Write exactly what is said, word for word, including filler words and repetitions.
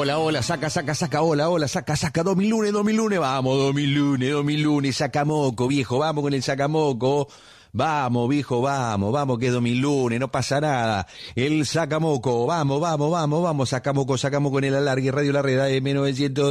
hola, hola, saca, saca, saca, hola, hola, saca, saca, dos mil lunes, dos mil lunes, vamos, dos mil lunes, dos mil lunes, sacamoco, viejo, vamos con el sacamoco. Vamos, viejo, vamos, vamos, que es dos mil lunes, no pasa nada. El sacamoco, vamos, vamos, vamos, vamos, sacamoco, sacamoco en el alargue, Radio La Red, M novecientos